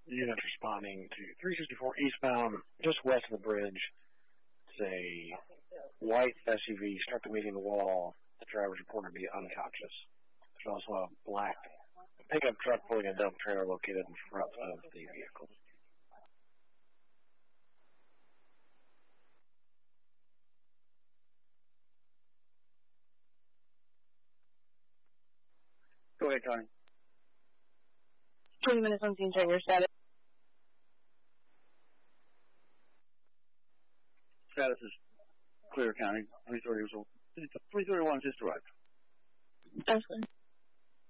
Units responding to 364 eastbound, just west of the bridge. It's a white SUV struck the median wall. The driver was reported to be unconscious. There's also a black pickup truck pulling a dump trailer located in front of the vehicle. Go ahead, Connie. 20 minutes on scene, check your status. Status is clear, County. 331 just arrived. Excellent.